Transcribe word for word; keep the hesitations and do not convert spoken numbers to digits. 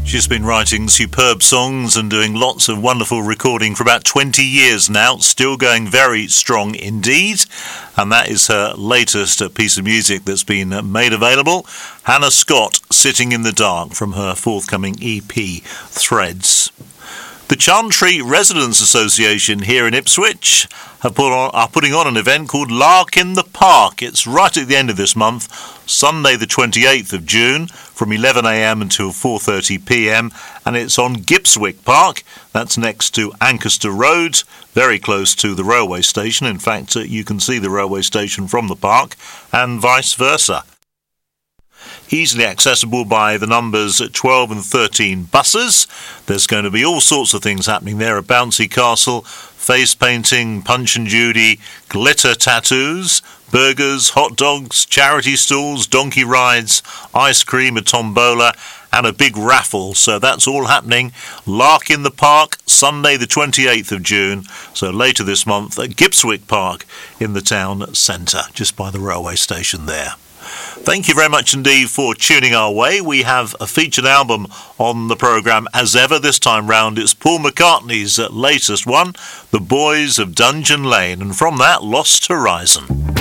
She's been writing superb songs and doing lots of wonderful recording for about twenty years now, still going very strong indeed. And that is her latest piece of music that's been made available. Hannah Scott, Sitting in the Dark, from her forthcoming E P, Threads. The Chantry Residents Association here in Ipswich have put on, are putting on an event called Lark in the Park. It's right at the end of this month, Sunday the twenty-eighth of June, from eleven a m until four thirty p m, and it's on Gipswick Park. That's next to Ancaster Road, very close to the railway station. In fact, uh, you can see the railway station from the park, and vice versa. Easily accessible by the numbers twelve and thirteen buses. There's going to be all sorts of things happening there. A bouncy castle, face painting, Punch and Judy, glitter tattoos, burgers, hot dogs, charity stalls, donkey rides, ice cream, a tombola, and a big raffle. So that's all happening. Lark in the Park, Sunday the twenty-eighth of June. So later this month at Gipswick Park in the town centre, just by the railway station there. Thank you very much indeed for tuning our way. We have a featured album on the programme as ever. This time round it's Paul McCartney's latest one, The Boys of Dungeon Lane, and from that, Lost Horizon.